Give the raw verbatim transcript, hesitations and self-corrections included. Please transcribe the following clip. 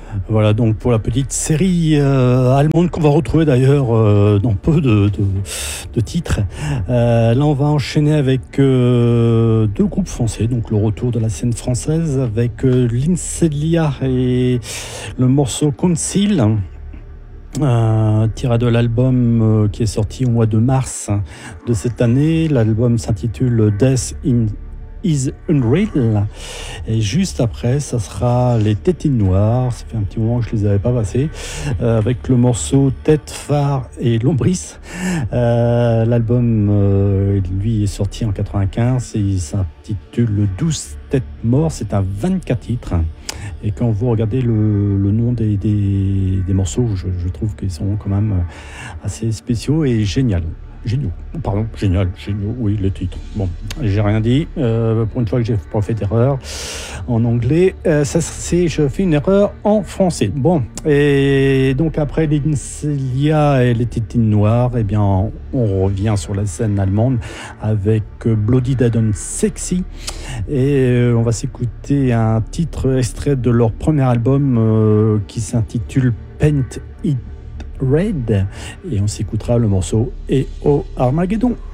Voilà donc pour la petite série euh, allemande qu'on va retrouver d'ailleurs euh, dans peu de, de, de titres. Euh, là on va enchaîner avec euh, deux groupes français, donc le retour de la scène française avec euh, Lincelia et le morceau Conceal. Euh, tiré de l'album euh, qui est sorti au mois de mars de cette année. L'album s'intitule Death in Is Unreal. Et juste après, ça sera les Tétines Noires. Ça fait un petit moment que je les avais pas passés. Euh, avec le morceau Tête, Phare et Lombris. Euh, l'album, euh, lui, est sorti en quatre-vingt-quinze et il s'intitule douze Têtes Morts. C'est un vingt-quatre titres. Et quand vous regardez le, le nom des, des, des morceaux, je, je trouve qu'ils sont quand même assez spéciaux et géniaux. Géniaux, pardon, génial, géniaux, oui, le titre. Bon, j'ai rien dit, euh, pour une fois que j'ai pas fait d'erreur en anglais, euh, ça c'est, je fais une erreur en français. Bon, et donc après Lincelia et les Tétines Noires, eh bien, on revient sur la scène allemande avec Bloody Dead and Sexy, et euh, on va s'écouter un titre extrait de leur premier album euh, qui s'intitule Paint It Red, et on s'écoutera le morceau E O Armageddon.